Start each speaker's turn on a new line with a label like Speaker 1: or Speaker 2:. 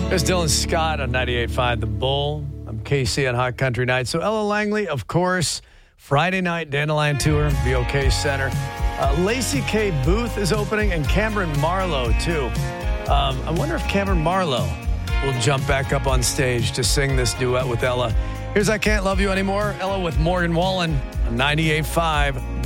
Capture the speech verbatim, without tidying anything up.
Speaker 1: There's Dylan Scott on ninety-eight point five The Bull. I'm K C on Hot Country Night. So Ella Langley, of course, Friday night Dandelion Tour, V O K Center. Uh, Lacey K. Booth is opening, and Cameron Marlowe, too. Um, I wonder if Cameron Marlowe will jump back up on stage to sing this duet with Ella. Here's I Can't Love You Anymore, Ella with Morgan Wallen on ninety-eight point five